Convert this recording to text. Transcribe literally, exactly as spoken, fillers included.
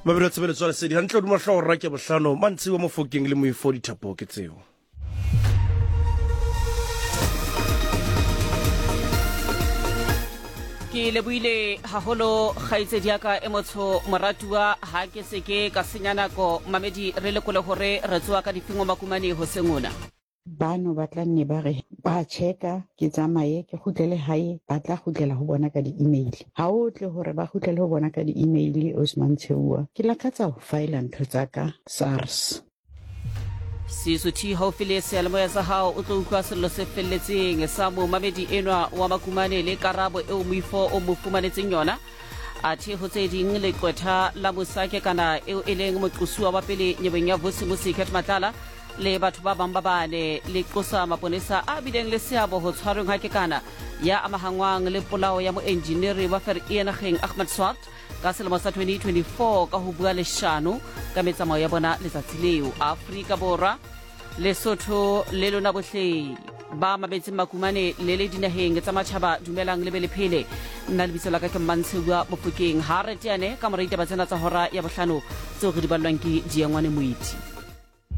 Mabelo tshebeletso le sedi hantle di mahla hore ke bohlano mantsi wa mofokeng le moifo dithapo ke tseo. Ke lebuile haholo kgaitsedi ya ka e motho moratua ha ke se ke ka senya nako mamedi re lekole hore re tswa ka difengo makumane ho sengona. Bano ba tla nne ba re ba checka ke tsamaye ke khutlele hae ba tla khutlela ho bona ka di-email ha o tle hore ba khutlele ho bona ka di-email Osman Theua ke lakatsa ho file ntho tsa ka SARS. Sisuthi haufile sealemoya sa hao o tlo utlwa sello se felletseng sa mo mamedi enwa wa makumane le karabo eo moifo o mo fumanetseng yona a the ho tse ding le qwetha la mosake kana eo e leng moqosuwa wa pele nyebeng ya Vusi Musiket Matlala le batho ba bang ba bane le qosa maponesa a bileng le seabo ho tshwareng ha ke kana ya amahangwang le polao ya mo engineer wa fer enageng Ahmed Swart ka selemo sa twenty twenty-four ka ho bua leshano ka metsamao ya bona letsatsi leo. Afrika Borwa Lesotho le lona bohle ba mabetse makumane le le dinaheng tsa matjhaba dumelang le bele phele nna le bitso la ka ke Mmantshewa Mofokeng ha re tiane ka moreite ba tsena tsa hora ya bohlano tseo re di ballwang ke Diengwane Moiti.